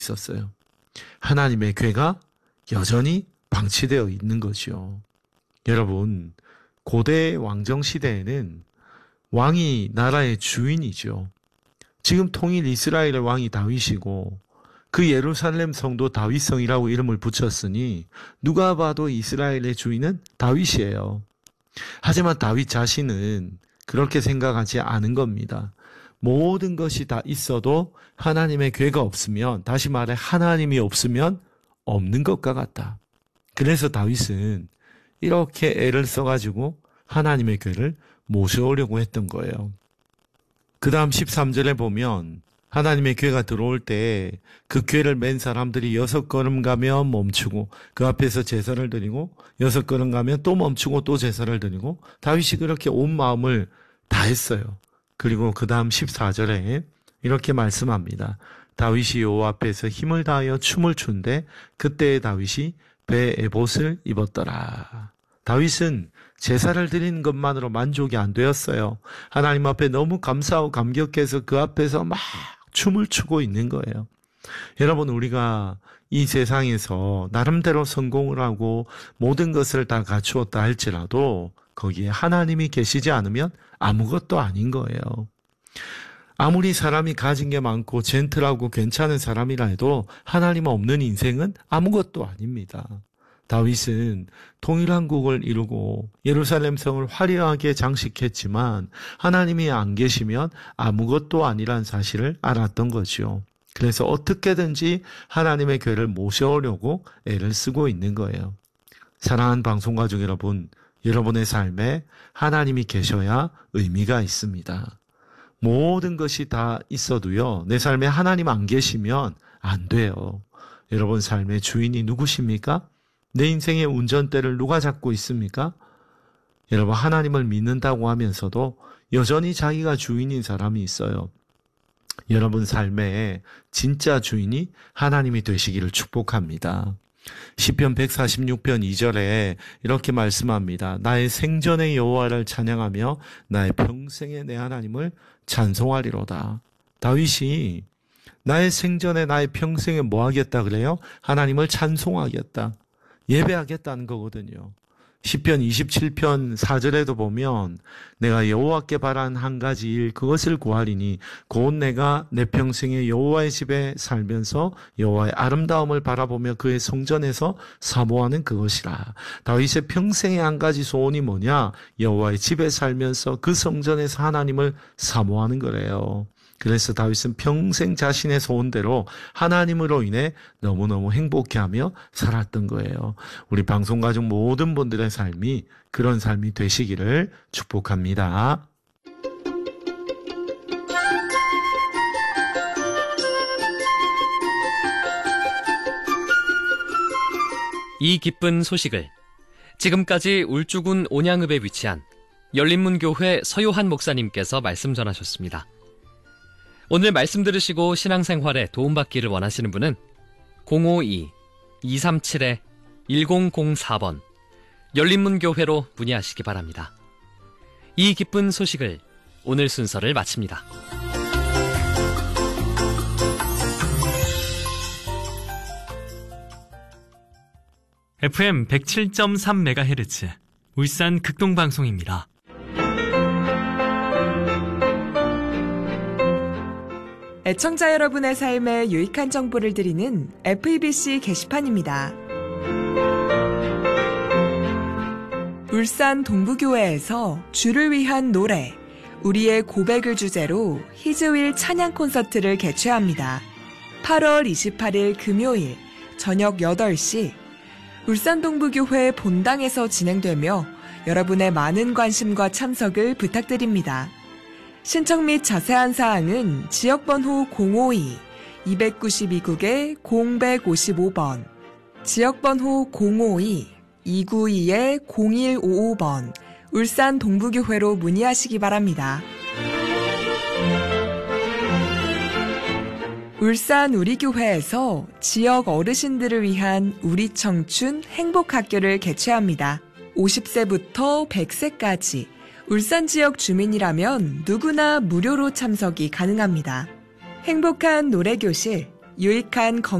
있었어요. 하나님의 궤가 여전히 방치되어 있는 거죠. 여러분, 고대 왕정 시대에는 왕이 나라의 주인이죠. 지금 통일 이스라엘의 왕이 다윗이고 그 예루살렘 성도 다윗성이라고 이름을 붙였으니 누가 봐도 이스라엘의 주인은 다윗이에요. 하지만 다윗 자신은 그렇게 생각하지 않은 겁니다. 모든 것이 다 있어도 하나님의 궤가 없으면, 다시 말해 하나님이 없으면 없는 것과 같다. 그래서 다윗은 이렇게 애를 써가지고 하나님의 궤를 모셔오려고 했던 거예요. 그 다음 13절에 보면 하나님의 궤가 들어올 때 그 궤를 맨 사람들이 6걸음 가면 멈추고 그 앞에서 제사를 드리고 6걸음 가면 또 멈추고 또 제사를 드리고 다윗이 그렇게 온 마음을 다했어요. 그리고 그 다음 14절에 이렇게 말씀합니다. 다윗이 여호와 앞에서 힘을 다하여 춤을 춘데 그때 다윗이 배 에봇을 입었더라. 다윗은 제사를 드리는 것만으로 만족이 안 되었어요. 하나님 앞에 너무 감사하고 감격해서 그 앞에서 막 춤을 추고 있는 거예요. 여러분, 우리가 이 세상에서 나름대로 성공을 하고 모든 것을 다 갖추었다 할지라도 거기에 하나님이 계시지 않으면 아무것도 아닌 거예요. 아무리 사람이 가진 게 많고 젠틀하고 괜찮은 사람이라 해도 하나님 없는 인생은 아무것도 아닙니다. 다윗은 통일한국을 이루고 예루살렘 성을 화려하게 장식했지만 하나님이 안 계시면 아무것도 아니란 사실을 알았던 거죠. 그래서 어떻게든지 하나님의 궤를 모셔오려고 애를 쓰고 있는 거예요. 사랑하는 방송가족 여러분, 여러분의 삶에 하나님이 계셔야 의미가 있습니다. 모든 것이 다 있어도요, 내 삶에 하나님 안 계시면 안 돼요. 여러분 삶의 주인이 누구십니까? 내 인생의 운전대를 누가 잡고 있습니까? 여러분, 하나님을 믿는다고 하면서도 여전히 자기가 주인인 사람이 있어요. 여러분 삶의 진짜 주인이 하나님이 되시기를 축복합니다. 시편 146편 2절에 이렇게 말씀합니다. 나의 생전의 여호와를 찬양하며 나의 평생의 내 하나님을 찬송하리로다. 다윗이 나의 생전에 나의 평생에 뭐 하겠다 그래요? 하나님을 찬송하겠다. 예배하겠다는 거거든요. 시편 27편 4절에도 보면 내가 여호와께 바란 한 가지 일 그것을 구하리니 곧 내가 내 평생에 여호와의 집에 살면서 여호와의 아름다움을 바라보며 그의 성전에서 사모하는 그것이라. 다윗의 평생의 한 가지 소원이 뭐냐? 여호와의 집에 살면서 그 성전에서 하나님을 사모하는 거래요. 그래서 다윗은 평생 자신의 소원대로 하나님으로 인해 너무너무 행복해하며 살았던 거예요. 우리 방송가족 모든 분들의 삶이 그런 삶이 되시기를 축복합니다. 이 기쁜 소식을 지금까지 울주군 온양읍에 위치한 열린문교회 서요한 목사님께서 말씀 전하셨습니다. 오늘 말씀 들으시고 신앙생활에 도움받기를 원하시는 분은 052-237-1004번 열린문교회로 문의하시기 바랍니다. 이 기쁜 소식을 오늘 순서를 마칩니다. FM 107.3MHz 울산 극동방송입니다. 애청자 여러분의 삶에 유익한 정보를 드리는 FEBC 게시판입니다. 울산 동부교회에서 주를 위한 노래, 우리의 고백을 주제로 히즈윌 찬양 콘서트를 개최합니다. 8월 28일 금요일 저녁 8시 울산 동부교회 본당에서 진행되며 여러분의 많은 관심과 참석을 부탁드립니다. 신청 및 자세한 사항은 지역번호 052-292국에 0155번, 지역번호 052-292-0155번 울산 동부교회로 문의하시기 바랍니다. 울산 우리교회에서 지역 어르신들을 위한 우리 청춘 행복학교를 개최합니다. 50세부터 100세까지 울산 지역 주민이라면 누구나 무료로 참석이 가능합니다. 행복한 노래교실, 유익한